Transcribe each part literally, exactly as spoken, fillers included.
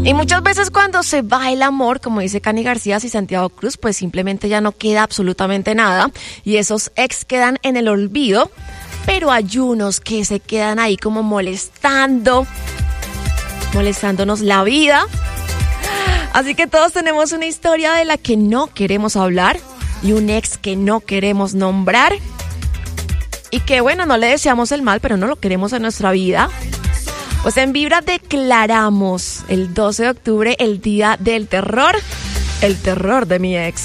Y muchas veces cuando se va el amor, como dice Cani García y Santiago Cruz, pues simplemente ya no queda absolutamente nada y esos ex quedan en el olvido, pero hay unos que se quedan ahí como molestando, molestándonos la vida. Así que todos tenemos una historia de la que no queremos hablar y un ex que no queremos nombrar y que bueno, no le deseamos el mal, pero no lo queremos en nuestra vida. Pues en Vibra declaramos el doce de octubre el Día del Terror, el terror de mi ex.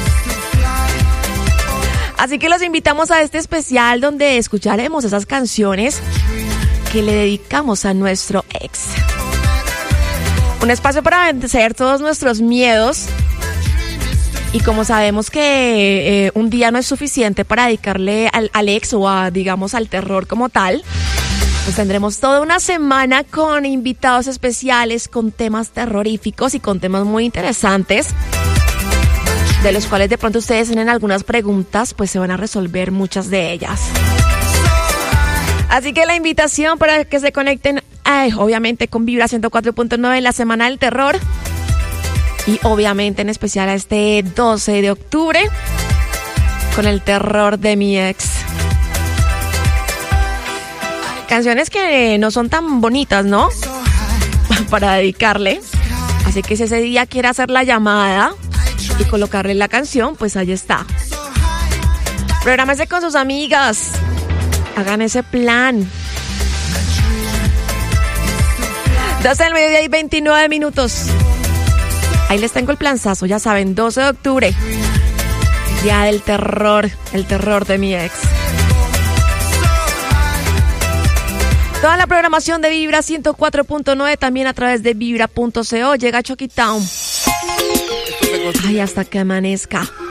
Así que los invitamos a este especial donde escucharemos esas canciones que le dedicamos a nuestro ex. Un espacio para vencer todos nuestros miedos. Y como sabemos que eh, un día no es suficiente para dedicarle al, al ex o a, digamos, al terror como tal, pues tendremos toda una semana con invitados especiales, con temas terroríficos y con temas muy interesantes, de los cuales de pronto ustedes tienen algunas preguntas, pues se van a resolver muchas de ellas. Así que la invitación para que se conecten, ay, obviamente con Vibra ciento cuatro punto nueve en la Semana del Terror y obviamente en especial a este doce de octubre con el terror de mi ex. Canciones que no son tan bonitas, ¿no? Para dedicarle. Así que si ese día quiere hacer la llamada y colocarle la canción, pues ahí está. Prográmese con sus amigas. Hagan ese plan. doce del mediodía y veintinueve minutos. Ahí les tengo el planzazo, ya saben, doce de octubre. Día del terror, el terror de mi ex. Toda la programación de Vibra ciento cuatro punto nueve también a través de vibra punto co. Llega Chucky Town. Ay, hasta que amanezca.